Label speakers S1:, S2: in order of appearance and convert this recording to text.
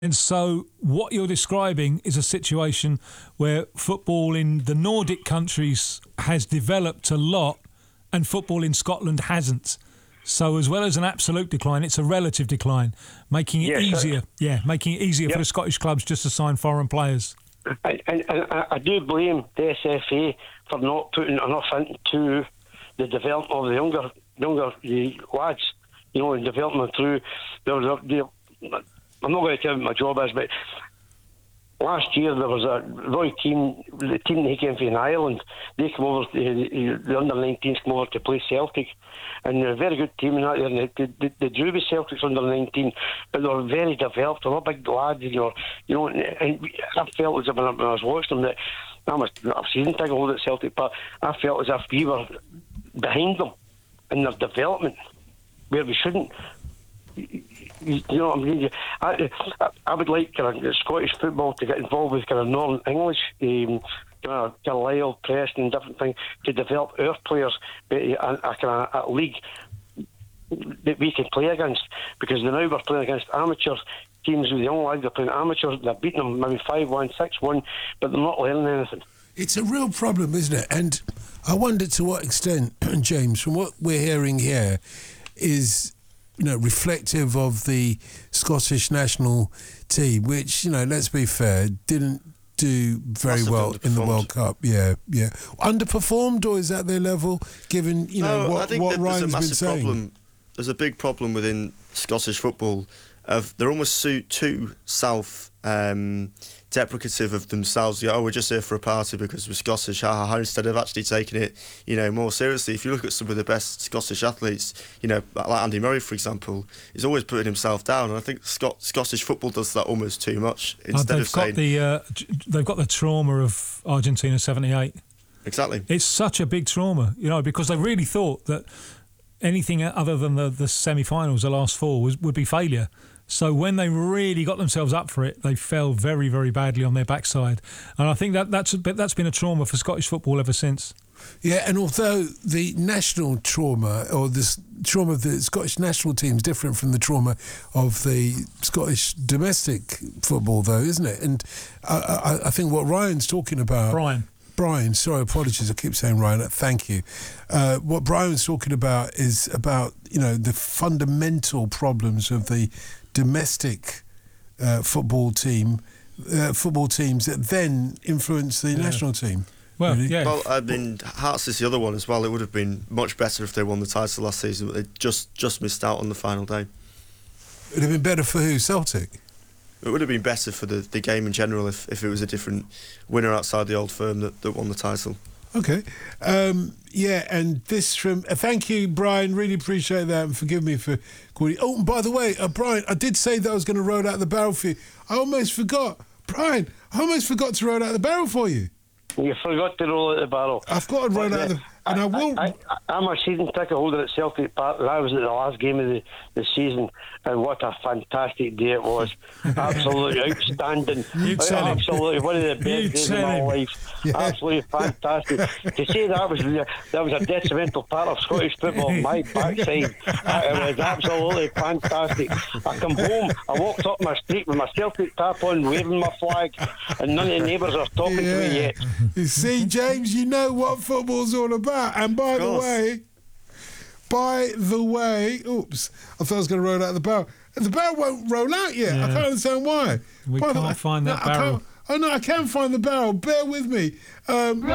S1: And so what you're describing is a situation where football in the Nordic countries has developed a lot and football in Scotland hasn't. So as well as an absolute decline, it's a relative decline, making it easier. Yeah, making it easier for the Scottish clubs just to sign foreign players.
S2: And I do blame the SFA for not putting enough into the development of the younger lads, and developing them through. I'm not going to tell you what my job is, but last year there was a Roy Keane, the team that came from Ireland. They come over, the under-19s come over to play Celtic, and they're a very good team in that year. They drew with Celtic's under-19, but they were very developed. They're not big lads, and I felt as if when I was watching them that I've seen take a hold at Celtic, but I felt as if we were behind them in their development, where we shouldn't. You know what I mean? I would like Scottish football to get involved with Northern English, Carlisle, Preston, different things, to develop our players a league that we can play against. Because now we're playing against amateur teams with young lads. They're playing amateurs. They're beating them maybe 5-1, 6-1, but they're not learning anything.
S3: It's a real problem, isn't it? And I wonder to what extent, James, from what we're hearing here, is reflective of the Scottish national team, which, let's be fair, didn't do very well in the World Cup. Yeah. Underperformed, or is that their level, given,
S4: I think
S3: what Ryan's been saying?
S4: Problem. There's a big problem within Scottish football of they're almost too self-deprecative of themselves. We're just here for a party because we're Scottish, instead of actually taking it, more seriously. If you look at some of the best Scottish athletes, like Andy Murray, for example, he's always putting himself down, and I think Scottish football does that almost too much. They've got
S1: the trauma of Argentina '78.
S4: Exactly.
S1: It's such a big trauma, because they really thought that anything other than the semi-finals, the last four, would be failure. So when they really got themselves up for it, they fell very, very badly on their backside. And I think that's been a trauma for Scottish football ever since.
S3: Yeah, and although the national trauma, or the trauma of the Scottish national team is different from the trauma of the Scottish domestic football, though, isn't it? And I think what Ryan's talking about... Brian, sorry, apologies, I keep saying Ryan, thank you. What Brian's talking about is about, the fundamental problems of the domestic football teams that then influence the national team.
S1: Well,
S3: really.
S1: Yeah.
S4: Well, Hearts is the other one as well. It would have been much better if they won the title last season, but they just missed out on the final day.
S3: It would have been better for who? Celtic?
S4: It would have been better for the game in general if it was a different winner outside the Old Firm that won the title.
S3: Okay. And this from... thank you, Brian. Really appreciate that, and forgive me for calling you. Oh, and by the way, Brian, I did say that I was going to roll out the barrel for you. I almost forgot. Brian, I almost forgot to roll out the barrel for you.
S2: You forgot to roll out the barrel.
S3: I've got to roll out the... And I will...
S2: I'm a season ticket holder at Celtic Park. I was at the last game of the season, and what a fantastic day it was. Absolutely outstanding. Absolutely one of the best days of my life. Yeah. Absolutely fantastic. To say that was a detrimental part of Scottish football, my backside. It was absolutely fantastic. I come home, I walked up my street with my Celtic top on, waving my flag, and none of the neighbours are talking to me yet.
S3: You see, James, you know what football's all about. And by the way, oops, I thought I was going to roll out the barrel. The barrel won't roll out yet. I can't understand why.
S1: We can't find that barrel.
S3: I can find the barrel. Bear with me.